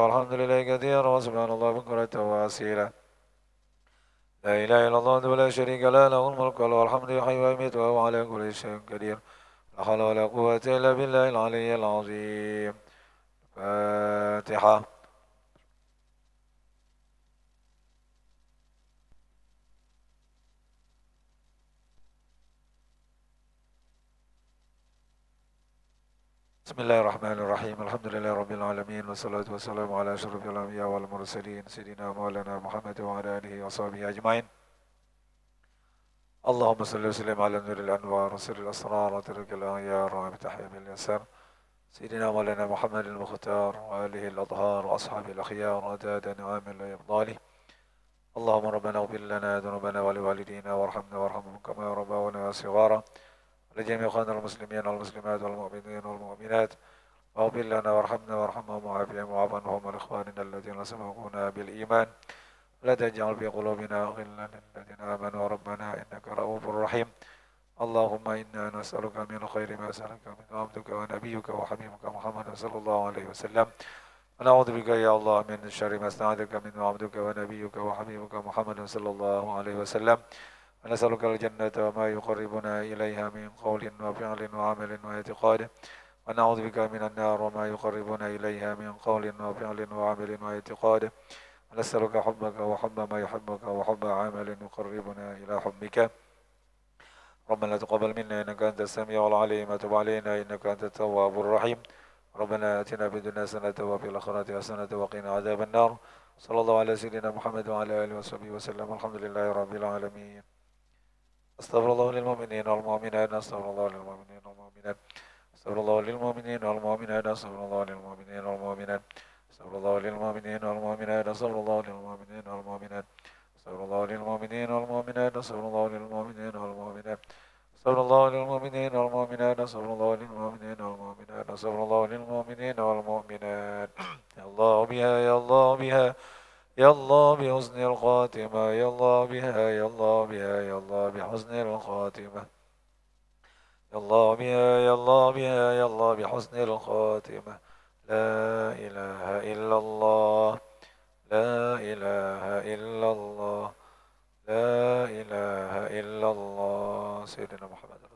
والحمد لله كثيرا وسبحان الله بكرة وأصيلا. لا إله إلا الله وحده لا شريك له، له الملك وله الحمد يحيي ويميت وهو على كل شيء قدير. لا حول ولا قوة إلا بالله العلي العظيم. فاتحة. بسم الله الرحمن الرحيم، الحمد لله رب العالمين، والصلاة والسلام على أشرف الأنبياء والمرسلين سيدنا مولانا محمد وعلى آله وصحبه أجمعين. اللهم صل وسلم على نور الأنوار وسر الأسرار وترك الأغيار ومفتاح باليسار سيدنا مولانا محمد المختار وآله الأطهار وأصحابه الأخيار وأداد نعام الله إفضاله. اللهم ربنا اغفر لنا ذنوبنا ولوالدينا وارحمنا وارحمهم كما ربونا صغارا، ولجميع إخواننا المسلمين والمسلمات والمؤمنين والمؤمنات، واغفر لنا وارحمنا وارحمهم وعافهم واعف عنهم ولإخواننا الذين سبقونا بالإيمان، لا تجعل في قلوبنا غلا للذين آمنوا ربنا إنك رؤوف رحيم. اللهم إنا نسألك من خير ما سألك من عبدك ونبيك وحبيبك محمد صلى الله عليه وسلم، ونعوذ بك يا الله من شر ما استعاذك منه عبدك ونبيك وحبيبك محمد صلى الله عليه وسلم، ونسألك الجنة وما يقربنا إليها من قول وفعل وعمل واعتقاد، ونعوذ بك من النار وما يقربنا إليها من قول وفعل وعمل واعتقاد، ونسألك حبك وحب ما يحبك وحب عمل يقربنا إلى حبك. ربنا تقبل منا إنك أنت السميع العليم، وتب علينا إنك أنت التواب الرحيم. ربنا آتنا في الدنيا حسنة وفي الآخرة حسنة وقنا عذاب النار. صلى الله على سيدنا محمد وعلى آله وصحبه وسلم، الحمد لله رب العالمين. استغفر الله للمؤمنين والمؤمنات، استغفر الله للمؤمنين والمؤمنات، استغفر الله للمؤمنين والمؤمنات، استغفر الله للمؤمنين والمؤمنات، استغفر الله للمؤمنين والمؤمنات، استغفر الله للمؤمنين والمؤمنات، استغفر الله للمؤمنين والمؤمنات، استغفر الله للمؤمنين والمؤمنات، استغفر الله للمؤمنين والمؤمنات، استغفر الله للمؤمنين والمؤمنات، استغفر الله للمؤمنين والمؤمنات. يا الله بها، يا الله بها، يا الله بحسن الخاتمة، يا الله بها، يا الله بها، يا الله بحسن الخاتمة، يا الله بها، يا الله بها، يا الله بحسن الخاتمة. لا إله إلا الله، لا إله إلا الله، لا إله إلا الله. سيدنا محمد.